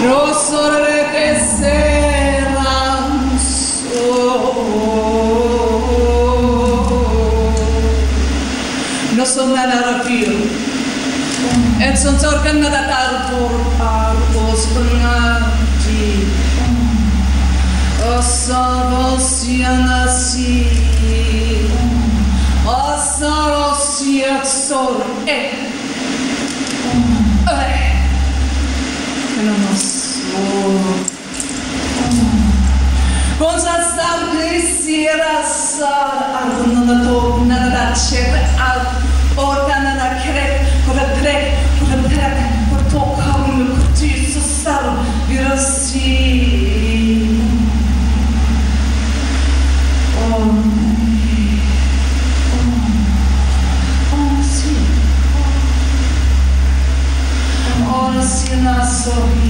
Rosore te seram no son nada feel et son sorkan nada tarpor arpos pengati Osavosia si Osarosia sor Con sa stabilisira sa Arnada to nada chet al Orta nada krek Kora trek Kora trek Kora to kam Kuti sa sar Virasi Oh, si naso